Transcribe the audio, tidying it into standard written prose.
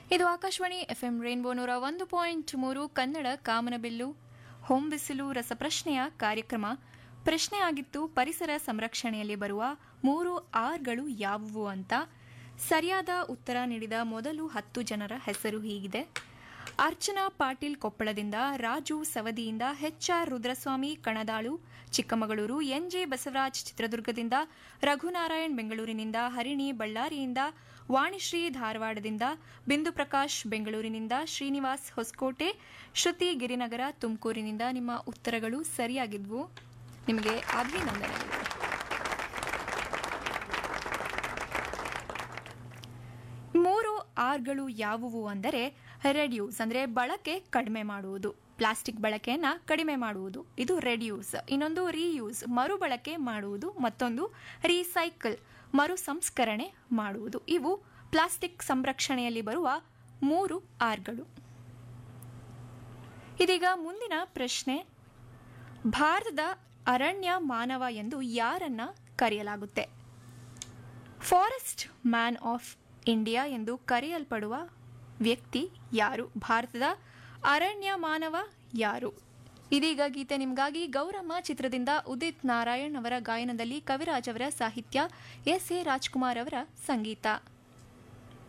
ಇದು Akashvani FM rainbow 101.3 Kannada ಕಾಮನಬಿಲ್ಲು ಹೊಂಬಿಸಿಲು ರಸಪ್ರಶ್ನೆಯ ಕಾರ್ಯಕ್ರಮ. ಪ್ರಶ್ನೆ ಆಗಿತ್ತು, ಪರಿಸರ ಸಂರಕ್ಷಣೆಯಲ್ಲಿ ಬರುವ 3 ಆರ್ಗಳು ಯಾವುವು ಅಂತ. ಸರಿಯಾದ ಉತ್ತರ ನೀಡಿದ ಮೊದಲು 10 ಜನರ ಹೆಸರು ಹೀಗಿದೆ: ಅರ್ಚನಾ ಪಾಟೀಲ್ ಕೊಪ್ಪಳದಿಂದ, ರಾಜು ಸವದಿಯಿಂದ, ಎಚ್ಆರ್ ರುದ್ರಸ್ವಾಮಿ ಕಣದಾಳು ಚಿಕ್ಕಮಗಳೂರು, ಎನ್ಜೆ ಬಸವರಾಜ್ ಚಿತ್ರದುರ್ಗದಿಂದ, ರಘುನಾರಾಯಣ್ ಬೆಂಗಳೂರಿನಿಂದ, ಹರಿಣಿ ಬಳ್ಳಾರಿಯಿಂದ, ವಾಣಿಶ್ರೀ ಧಾರವಾಡದಿಂದ, ಬಿಂದು ಪ್ರಕಾಶ್ ಬೆಂಗಳೂರಿನಿಂದ, ಶ್ರೀನಿವಾಸ್ ಹೊಸಕೋಟೆ, ಶ್ರುತಿ ಗಿರಿನಗರ ತುಮಕೂರಿನಿಂದ. ನಿಮ್ಮ ಉತ್ತರಗಳು ಸರಿಯಾಗಿದ್ವು, ನಿಮಗೆ ಅಭಿನಂದನೆಗಳು. ಮೂರು ಆರ್ಗಳು ಯಾವುವು ಅಂದರೆ ರೆಡ್ಯೂಸ್ ಅಂದರೆ ಬಳಕೆ ಕಡಿಮೆ ಮಾಡುವುದು, ಪ್ಲಾಸ್ಟಿಕ್ ಬಳಕೆಯನ್ನ ಕಡಿಮೆ ಮಾಡುವುದು, ಇದು ರೆಡ್ಯೂಸ್. ಇನ್ನೊಂದು ರೀಯೂಸ್ ಮರುಬಳಕೆ ಮಾಡುವುದು, ಮತ್ತೊಂದು ರೀಸೈಕಲ್ ಮರು ಸಂಸ್ಕರಣೆ ಮಾಡುವುದು. ಇವು ಪ್ಲಾಸ್ಟಿಕ್ ಸಂರಕ್ಷಣೆಯಲ್ಲಿ ಬರುವ 3 ಆರ್ಗಳು. ಇದೀಗ ಮುಂದಿನ ಪ್ರಶ್ನೆ: ಭಾರತದ ಅರಣ್ಯ ಮಾನವ ಎಂದು ಯಾರನ್ನ ಕರೆಯಲಾಗುತ್ತೆ? ಫಾರೆಸ್ಟ್ ಮ್ಯಾನ್ ಆಫ್ ಇಂಡಿಯಾ ಎಂದು ಕರೆಯಲ್ಪಡುವ ವ್ಯಕ್ತಿ ಯಾರು? ಭಾರತದ ಅರಣ್ಯ ಮಾನವ ಯಾರು? ಇದೀಗ ಗೀತೆ ನಿಮಗಾಗಿ. ಗೌರಮ್ಮ ಚಿತ್ರದಿಂದ ಉದಿತ್ ನಾರಾಯಣ್ ಅವರ ಗಾಯನದಲ್ಲಿ ಕವಿರಾಜ್ ಅವರ ಸಾಹಿತ್ಯ, ಎಸ್ ಎ ರಾಜ್ಕುಮಾರ್ ಅವರ ಸಂಗೀತ.